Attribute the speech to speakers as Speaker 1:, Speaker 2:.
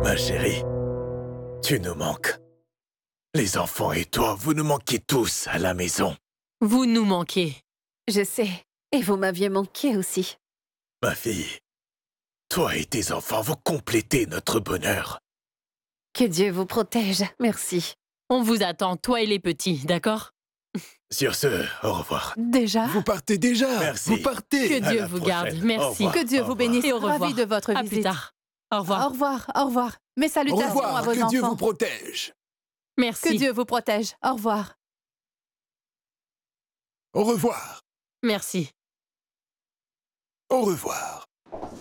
Speaker 1: Ma chérie, tu nous manques. Les enfants et toi, vous nous manquez tous à la maison.
Speaker 2: Vous nous manquez.
Speaker 3: Je sais. Et vous m'aviez manqué aussi.
Speaker 1: Ma fille, toi et tes enfants, vous complétez notre bonheur.
Speaker 3: Que Dieu vous protège. Merci.
Speaker 2: On vous attend, toi et les petits, d'accord?
Speaker 1: Sur ce, au revoir.
Speaker 3: Déjà?
Speaker 4: Vous partez déjà.
Speaker 1: Merci.
Speaker 4: Vous partez.
Speaker 2: Que
Speaker 1: À
Speaker 2: Dieu
Speaker 1: la
Speaker 2: vous
Speaker 1: prochaine.
Speaker 2: garde.
Speaker 1: Au
Speaker 2: Merci.
Speaker 1: revoir.
Speaker 3: Que Dieu
Speaker 1: Au
Speaker 3: vous
Speaker 1: revoir.
Speaker 3: bénisse.
Speaker 2: Et au revoir.
Speaker 3: Ravi de votre
Speaker 2: À
Speaker 3: visite.
Speaker 2: plus tard. Au revoir.
Speaker 3: Au revoir, au revoir. Mes
Speaker 4: Au
Speaker 3: salutations à
Speaker 4: revoir.
Speaker 3: vos
Speaker 4: Que
Speaker 3: enfants.
Speaker 4: Dieu vous protège.
Speaker 2: Merci.
Speaker 3: Que Dieu vous protège. Au revoir.
Speaker 4: Au revoir.
Speaker 2: Merci.
Speaker 4: Au revoir.